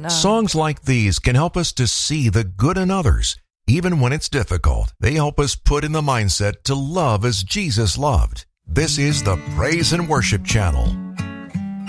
Songs like these can help us to see the good in others. Even when it's difficult, they help us put in the mindset to love as Jesus loved. This is the Praise and Worship Channel.